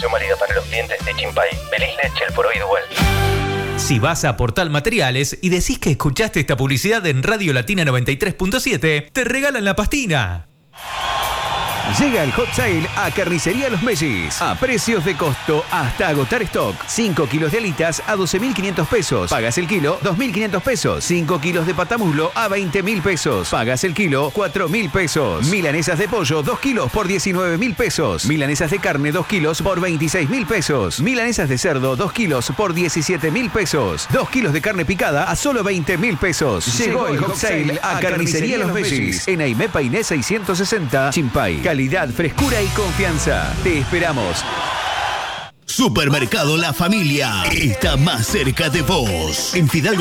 Promoción válida para los clientes de Chimpay, Belisle, Chelporó y Duel. Si vas a Portal Materiales y decís que escuchaste esta publicidad en Radio Latina 93.7, te regalan la pastina. Llega el Hot Sale a Carnicería Los Mellis. A precios de costo hasta agotar stock. 5 kilos de alitas a 12.500 pesos. Pagas el kilo, 2.500 pesos. 5 kilos de patamuslo a 20.000 pesos. Pagas el kilo, 4.000 pesos. Milanesas de pollo, 2 kilos por 19.000 pesos. Milanesas de carne, 2 kilos por 26.000 pesos. Milanesas de cerdo, 2 kilos por 17.000 pesos. 2 kilos de carne picada a solo 20.000 pesos. Llegó el Hot Sale a Carnicería Los Mellis. En Aimé Painé 660, Chimpay. Calidad, frescura y confianza. Te esperamos. Supermercado La Familia está más cerca de vos. En Fidalgo